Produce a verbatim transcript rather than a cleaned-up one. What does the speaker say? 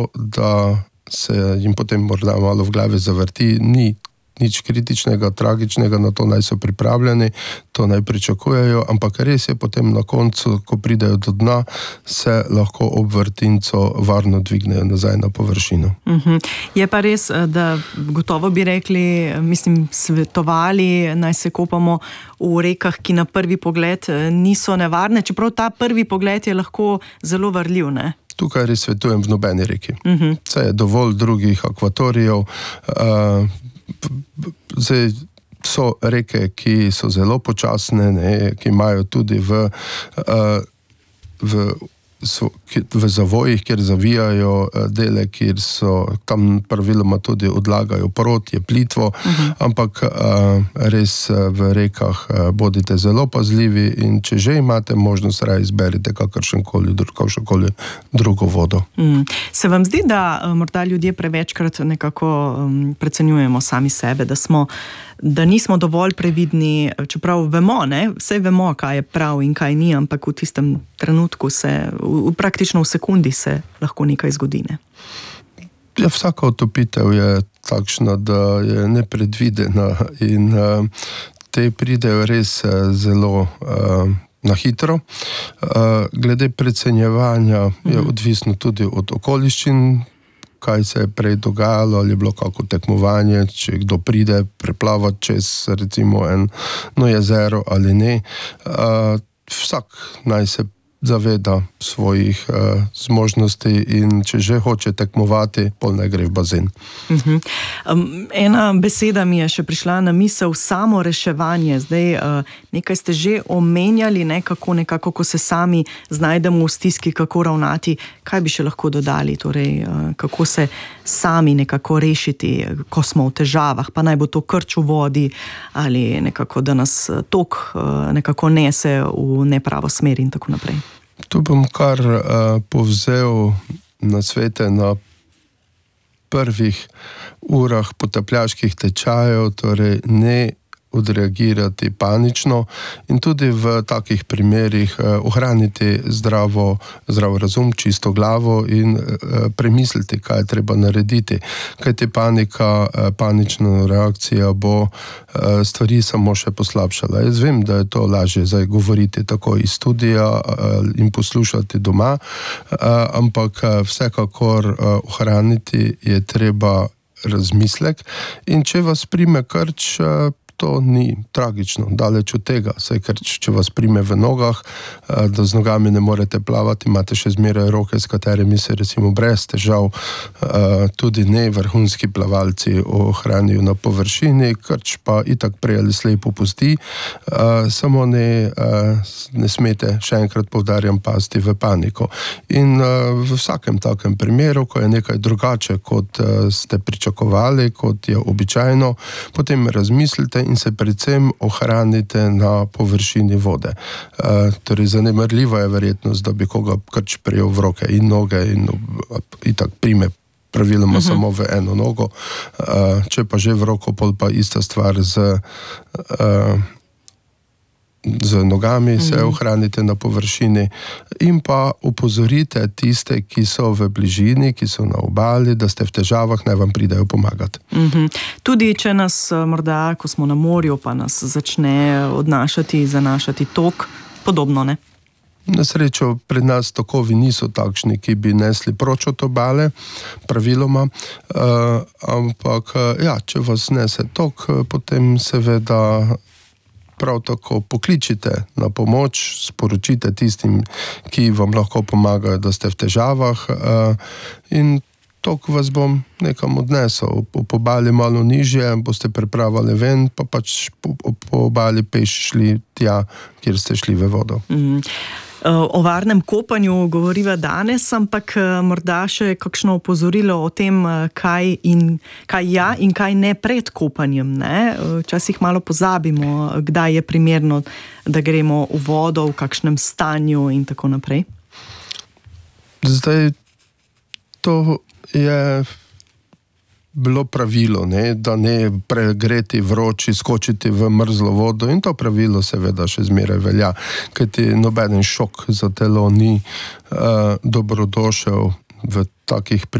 to, da se jim potem morda malo v glavi zavrti, ni nič kritičnega, tragičnega, na to naj so pripravljeni, to naj pričakujejo, ampak res je potem na koncu, ko pridejo do dna, se lahko ob vrtinco varno dvignejo nazaj na površino. Uh-huh. Je pa res, da gotovo bi rekli, mislim, svetovali, naj se kopamo v rekah, ki na prvi pogled niso nevarne, čeprav ta prvi pogled je lahko zelo varljiv, ne? Tukaj res svetujem v nobeni reki. Uh-huh. Saj je dovolj drugih akvatorijev. Uh, zdaj so reke, ki so zelo počasne, ne, ki imajo tudi v, uh, v, so, v zavojih, kjer zavijajo dele, kjer so tam praviloma tudi odlagajo prot, je plitvo, uh-huh. ampak uh, res v rekah uh, bodite zelo pazljivi in če že imate možnost, raje izberite kakršenkoli, kakršenkoli drugo vodo. Mm. Se vam zdi, da uh, morda ljudje prevečkrat nekako um, precenjujemo sami sebe, da smo da nismo dovolj previdni, čeprav vemo, ne, vse vemo, kaj je prav in kaj ni, ampak v tistem trenutku se, v, praktično v sekundi se lahko nekaj zgodi, ne? Ja, vsaka utopitev je takšna, da je nepredvidena in uh, te pridejo res uh, zelo uh, na hitro. Uh, glede precenjevanja je mhm. odvisno tudi od okoliščin, kaj se je prej dogajalo, ali je bilo kako tekmovanje, če kdo pride preplavati čez recimo eno jezero ali ne. Uh, vsak naj se zaveda svojih uh, zmožnosti in če že hoče tekmovati, pol naj gre v bazen. Uh-huh. Um, ena beseda mi je še prišla na misel, samo reševanje. Zdaj, uh, nekaj ste že omenjali, ne, kako nekako, ko se sami znajdemo v stiski, kako ravnati. Kaj bi še lahko dodali? Torej, uh, kako se sami nekako rešiti, ko smo v težavah, pa naj bo to krč v vodi ali nekako, da nas tok uh, nekako nese v nepravo smer in tako naprej. Tu bom kar uh, povzel na svete na prvih urah potapljaških tečajev, torej ne odreagirati panično in tudi v takih primerih uh, ohraniti zdravo, zdrav razum, čisto glavo in uh, premisliti, kaj je treba narediti. Kajti panika, uh, panična reakcija bo uh, stvari samo še poslabšala. Jaz vem, da je to lažje zdaj govoriti tako iz studija uh, in poslušati doma, uh, ampak uh, vsekakor uh, ohraniti je treba razmislek in če vas prime krč, uh, to ni tragično, daleč od tega. Saj, ker če vas prime v nogah, da z nogami ne morete plavati, imate še zmeraj roke, s katerimi se recimo brez težav tudi ne vrhunski plavalci ohranijo na površini, krč pa itak prej ali slej popusti, samo ne, ne smete, še enkrat povdarjam, pasti v paniko. In v vsakem takem primeru, ko je nekaj drugače, kot ste pričakovali, kot je običajno, potem razmislite in se predvsem ohranite na površini vode. E, torej, zanemarljiva je verjetnost, da bi koga krč prijel v roke in noge in itak prime praviloma uh-huh. samo v eno nogo. E, če pa že v roko, pol pa ista stvar z, e, z nogami, uh-huh. se ohranite na površini in pa upozorite tiste, ki so v bližini, ki so na obali, da ste v težavah, naj vam pridejo pomagati. Uh-huh. Tudi če nas morda, ko smo na morju, pa nas začne odnašati, zanašati tok, podobno, ne? Na srečo pred nas tokovi niso takšni, ki bi nesli proč od obale, praviloma, uh, ampak ja, če vas nese tok, potem seveda prav tako pokličite na pomoč, sporočite tistim, ki vam lahko pomagajo, da ste v težavah in tok vas bom nekam odnesel. Po obali malo nižje, boste prepravali ven, pa pač po, po obali peš šli tja, kjer ste šli v vodo. Mm. O varnem kopanju govoriva danes, ampak morda še kakšno opozorilo o tem, kaj, in, kaj ja in kaj ne pred kopanjem. Ne? Včasih malo pozabimo, kdaj je primerno, da gremo v vodo, v kakšnem stanju in tako naprej. Zdaj, to je bilo pravilo, ne, da ne pregreti vroči, skočiti v mrzlo vodo in to pravilo seveda še zmeraj velja, kajti nobeden šok za telo ni uh, dobrodošel v takih primerih.